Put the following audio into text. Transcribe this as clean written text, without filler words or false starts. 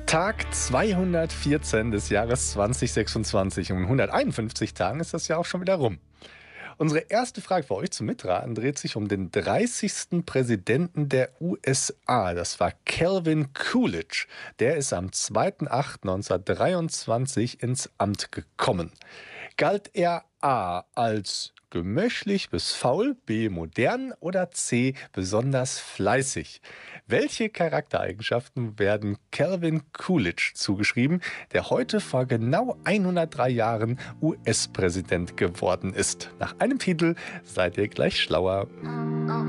Tag 214 des Jahres 2026. Um 151 Tagen ist das Jahr auch schon wieder rum. Unsere erste Frage für euch zum Mitraten dreht sich um den 30. Präsidenten der USA. Das war Calvin Coolidge. Der ist am 2.8.1923 ins Amt gekommen. Galt er A. als gemächlich bis faul, B. modern oder C. besonders fleißig? Welche Charaktereigenschaften werden Calvin Coolidge zugeschrieben, der heute vor genau 103 Jahren US-Präsident geworden ist? Nach einem Titel seid ihr gleich schlauer.